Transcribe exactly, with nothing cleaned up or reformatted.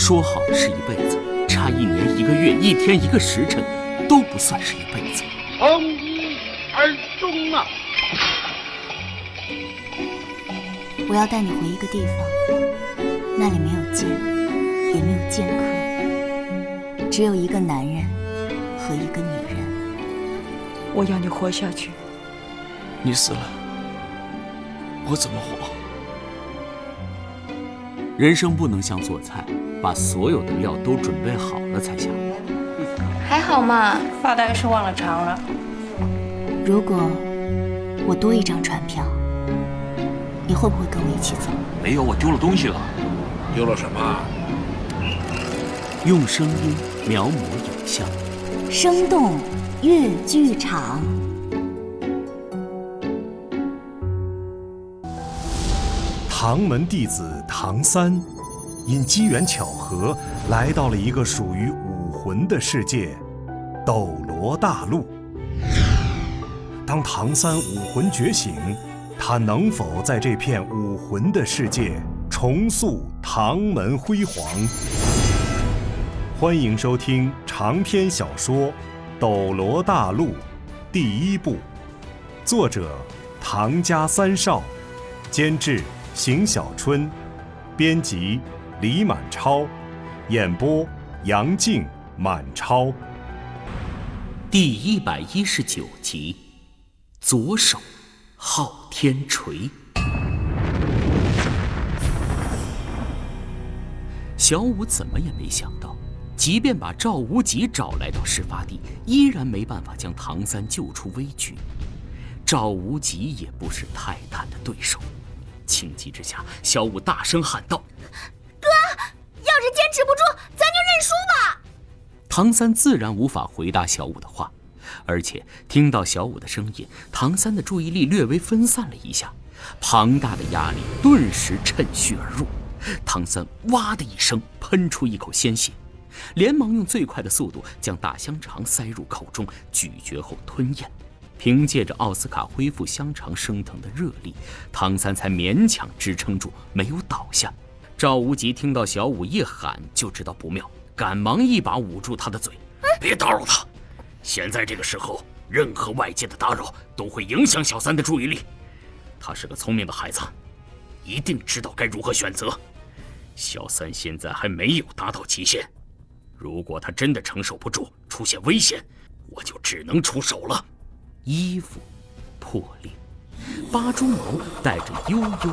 说好的是一辈子，差一年一个月，一天一个时辰，都不算是一辈子。 从一而终啊！ 我要带你回一个地方，那里没有剑，也没有剑客，只有一个男人和一个女人。 我要你活下去。 你死了，我怎么活？ 人生不能像做菜，把所有的料都准备好了才下锅。 还好嘛，发大概是忘了尝了。 如果我多一张船票，你会不会跟我一起走？ 没有，我丢了东西了。 丢了什么？ 用声音描摹影像， 生动粤剧场。 唐门弟子唐三，因机缘巧合来到了一个属于武魂的世界——斗罗大陆。当唐三武魂觉醒，他能否在这片武魂的世界重塑唐门辉煌？欢迎收听长篇小说《斗罗大陆》第一部，作者唐家三少，监制邢小春，编辑李满超，演播杨静、满超。 第一百一十九集，左手昊天锤。小五怎么也没想到，即便把赵无极找来到事发地，依然没办法将唐三救出危局。赵无极也不是泰坦的对手。情急之下，小五大声喊道：“ 哥，要是坚持不住，咱就认输吧。” 唐三自然无法回答小五的话，而且听到小五的声音，唐三的注意力略微分散了一下，庞大的压力顿时趁虚而入。唐三哇的一声喷出一口鲜血，连忙用最快的速度将大香肠塞入口中，咀嚼后吞咽。凭借着奥斯卡恢复香肠升腾的热力，唐三才勉强支撑住，没有倒下。赵无极听到小五一喊，就知道不妙，赶忙一把捂住他的嘴：“ 别打扰他，现在这个时候，任何外界的打扰都会影响小三的注意力。他是个聪明的孩子，一定知道该如何选择。小三现在还没有达到极限，如果他真的承受不住，出现危险，我就只能出手了。” 衣服破裂，八蛛矛带着悠悠